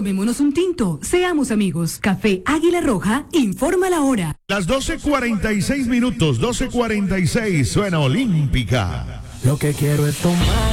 Tomémonos un tinto, seamos amigos. Café Águila Roja, informa la hora. Las 12:46 minutos, 12:46, suena Olímpica. Lo que quiero es tomar.